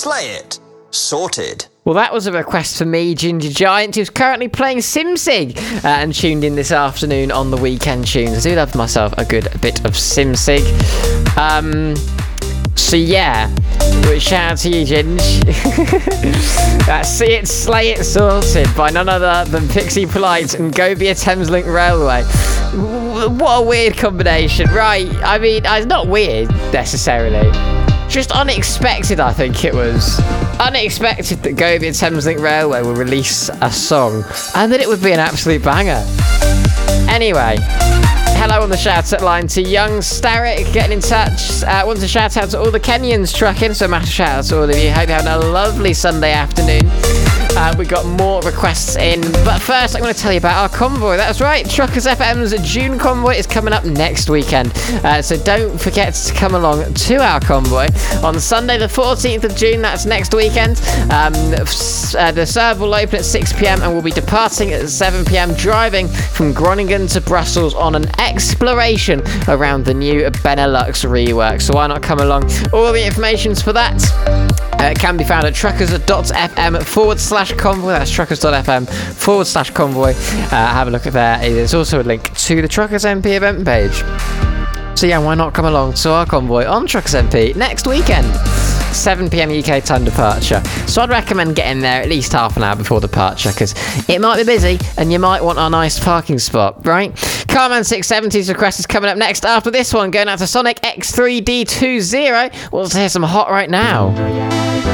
slay it. Sorted. Well, that was a request for me, Ginger Giant, who's currently playing SimSig and tuned in this afternoon on the Weekend Tunes. I do love myself a good bit of SimSig. So yeah, shout out to you, Ginge. See It, Slay It, Sorted by none other than Pixie Polite and Gobia Thameslink Railway. What a weird combination. Right, I mean, it's not weird necessarily. Just unexpected, I think it was. Unexpected that Gobia Thameslink Railway will release a song and that it would be an absolute banger. Anyway, hello on the shout-out line to Young Starrick getting in touch. Want to shout out to all the Kenyans trucking, so massive shout out to all of you. Hope you're having a lovely Sunday afternoon. We've got more requests in, but first I'm going to tell you about our convoy. That's right, Truckers FM's June convoy is coming up next weekend, so don't forget to come along to our convoy on Sunday the 14th of June. That's next weekend. The serve will open at 6 p.m. and we'll be departing at 7 p.m. driving from Groningen to Brussels on an exploration around the new Benelux rework, so why not come along? All the information's for that can be found at truckers.fm/convoy. That's truckers.fm/convoy. Have a look at there. There's also a link to the Truckers MP event page. So yeah, why not come along to our convoy on Truckers MP next weekend? 7 p.m. UK time departure. So I'd recommend getting there at least half an hour before departure, because it might be busy and you might want a nice parking spot, right? Carman 670's request is coming up next after this one, going out to Sonic X3D20. We'll hear some hot right now.